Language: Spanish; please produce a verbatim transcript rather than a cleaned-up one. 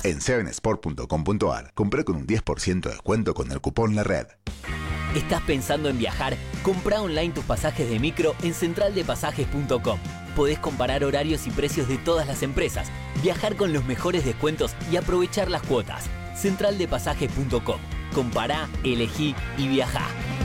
En seven sport punto com punto ar, comprá con un diez por ciento de descuento con el cupón La Red. ¿Estás pensando en viajar? Comprá online tus pasajes de micro en central de pasajes punto com. Podés comparar horarios y precios de todas las empresas, viajar con los mejores descuentos y aprovechar las cuotas. central de pasajes punto com. Compará, elegí y viajá.